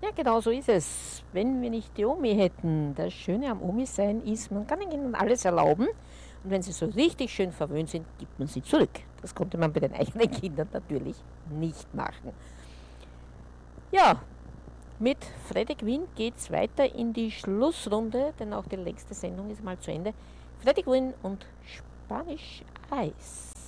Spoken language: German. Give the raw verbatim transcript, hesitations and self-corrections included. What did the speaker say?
Ja, genau so ist es. Wenn wir nicht die Omi hätten, das Schöne am Omi-Sein ist, man kann den Kindern alles erlauben und wenn sie so richtig schön verwöhnt sind, gibt man sie zurück. Das konnte man bei den eigenen Kindern natürlich nicht machen. Ja, mit Freddy Quinn geht es weiter in die Schlussrunde, denn auch die längste Sendung ist mal zu Ende. Freddy Quinn und Spanisch Eis.